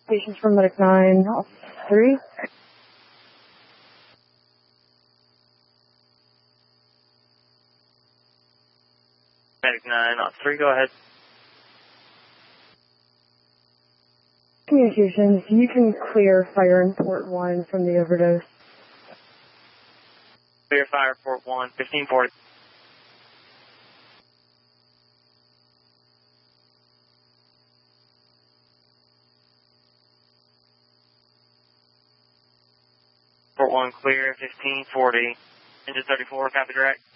Patients from Medic 9, off 3. Medic 9, off 3, go ahead. Communications, you can clear fire in Port 1 from the overdose. Clear fire, Port 1, 1540. Port 1 clear, 1540. Engine 34, copy direct.